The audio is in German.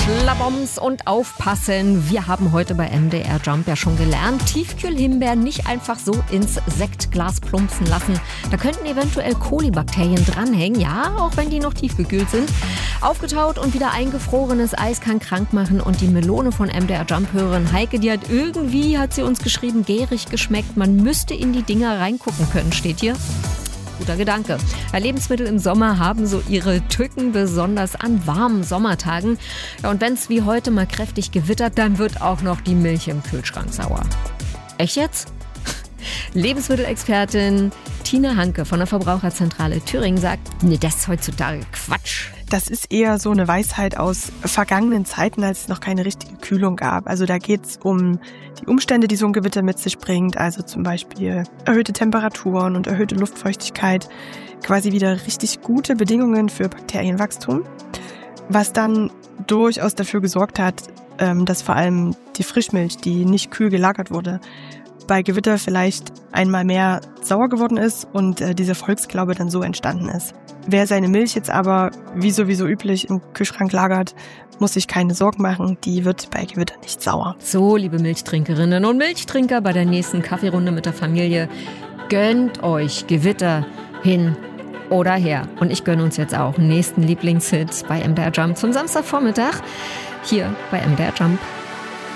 Schlaboms und aufpassen. Wir haben heute bei MDR Jump ja schon gelernt, Tiefkühlhimbeeren nicht einfach so ins Sektglas plumpsen lassen. Da könnten eventuell Kolibakterien dranhängen, ja, auch wenn die noch tiefgekühlt sind. Aufgetaut und wieder eingefrorenes Eis kann krank machen. Und die Melone von MDR Jump-Hörerin Heike, die hat sie uns geschrieben, gärig geschmeckt. Man müsste in die Dinger reingucken können, steht hier. Guter Gedanke. Lebensmittel im Sommer haben so ihre Tücken, besonders an warmen Sommertagen. Ja, und wenn es wie heute mal kräftig gewittert, dann wird auch noch die Milch im Kühlschrank sauer. Echt jetzt? Lebensmittelexpertin Tina Hanke von der Verbraucherzentrale Thüringen sagt, nee, das ist heutzutage Quatsch. Das ist eher so eine Weisheit aus vergangenen Zeiten, als es noch keine richtige Kühlung gab. Also da geht es um die Umstände, die so ein Gewitter mit sich bringt. Also zum Beispiel erhöhte Temperaturen und erhöhte Luftfeuchtigkeit. Quasi wieder richtig gute Bedingungen für Bakterienwachstum. Was dann durchaus dafür gesorgt hat, dass vor allem die Frischmilch, die nicht kühl gelagert wurde, bei Gewitter vielleicht einmal mehr sauer geworden ist und dieser Volksglaube dann so entstanden ist. Wer seine Milch jetzt aber, wie sowieso üblich, im Kühlschrank lagert, muss sich keine Sorgen machen, die wird bei Gewitter nicht sauer. So, liebe Milchtrinkerinnen und Milchtrinker, bei der nächsten Kaffeerunde mit der Familie, gönnt euch Gewitter hin oder her. Und ich gönne uns jetzt auch den nächsten Lieblingshit bei MDR Jump zum Samstagvormittag hier bei MDR Jump.